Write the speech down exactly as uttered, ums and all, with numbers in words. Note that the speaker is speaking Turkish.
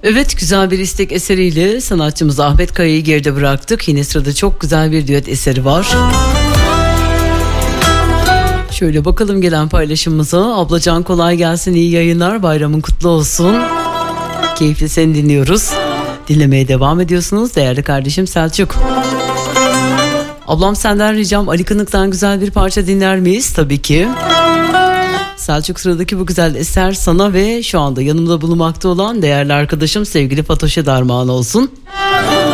Evet, güzel bir istek eseriyle sanatçımız Ahmet Kaya'yı geride bıraktık. Yine sırada çok güzel bir düet eseri var. Şöyle bakalım gelen paylaşımımıza. Ablacan kolay gelsin, iyi yayınlar, bayramın kutlu olsun. Keyifli seni dinliyoruz. Dinlemeye devam ediyorsunuz değerli kardeşim Selçuk. Ablam senden ricam Ali Kınık'tan güzel bir parça dinler miyiz? Tabii ki. Selçuk, sıradaki bu güzel eser sana ve şu anda yanımda bulunmakta olan değerli arkadaşım sevgili Fatoş'a da armağan olsun.